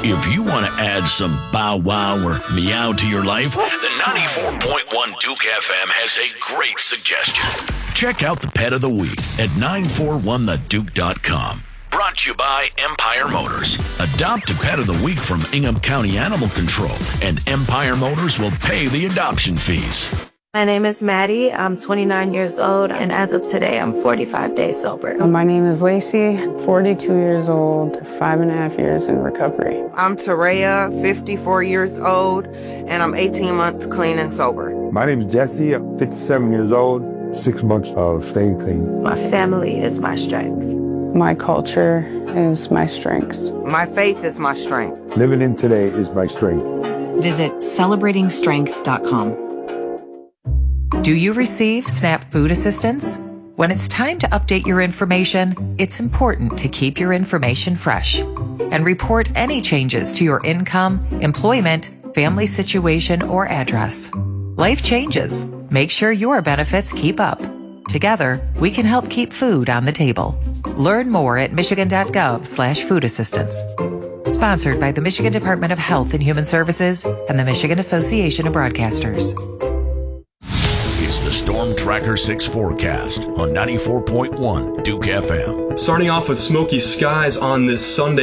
If you want to add some bow wow or meow to your life, the 94.1 Duke FM has a great suggestion. Check out the Pet of the Week at 941theduke.com. Brought to you by Empire Motors. Adopt a Pet of the Week from Ingham County Animal Control, and Empire Motors will pay the adoption fees. My name is Maddie. I'm 29 years old, and as of today, I'm 45 days sober. My name is Lacey, 42 years old, 5.5 years in recovery. I'm Taraya, 54 years old, and I'm 18 months clean and sober. My name is Jesse, I'm 57 years old, 6 months of staying clean. My family is my strength. My culture is my strength. My faith is my strength. Living in today is my strength. Visit celebratingstrength.com. Do you receive SNAP food assistance? When it's time to update your information, it's important to keep your information fresh and report any changes to your income, employment, family situation, or address. Life changes. Make sure your benefits keep up. Together, we can help keep food on the table. Learn more at michigan.gov/food assistance. Sponsored by the Michigan Department of Health and Human Services and the Michigan Association of Broadcasters. It's the Storm Tracker 6 forecast on 94.1 Duke FM. Starting off with smoky skies on this Sunday.